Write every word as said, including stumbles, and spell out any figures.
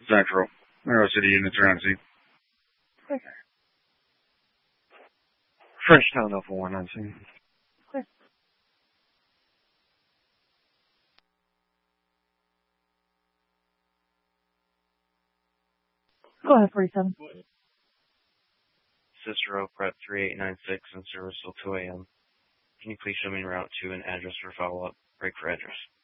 Central. Arrow City units are on scene. Okay. Frenchtown Alpha one on scene. Okay. Go ahead, forty-seven. Cicero, prep three eight nine six and service till two A M. Can you please show me en route to an address for follow-up? Break for address.